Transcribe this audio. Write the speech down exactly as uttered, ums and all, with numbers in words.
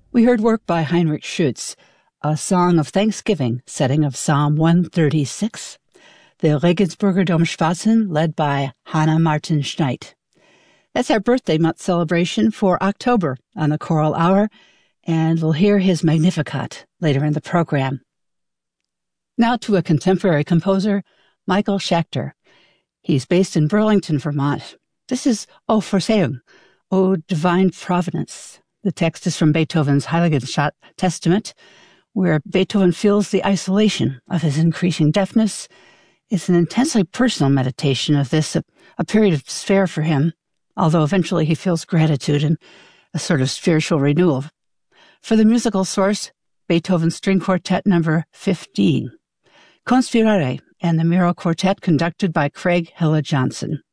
We heard work by Heinrich Schütz, a song of thanksgiving, setting of Psalm one thirty-six, the Regensburger Domschwatzen, led by Hannah Martin Schneid. That's our birthday month celebration for October on the Choral Hour, and we'll hear his Magnificat later in the program. Now to a contemporary composer, Michael Schachter. He's based in Burlington, Vermont. This is O Vorsehung, O Divine Providence. The text is from Beethoven's Heiligenstadt Testament, where Beethoven feels the isolation of his increasing deafness. It's an intensely personal meditation of this, a, a period of despair for him, although eventually he feels gratitude and a sort of spiritual renewal. For the musical source, Beethoven String Quartet number fifteen, Conspirare, and the Miro Quartet conducted by Craig Hilla Johnson.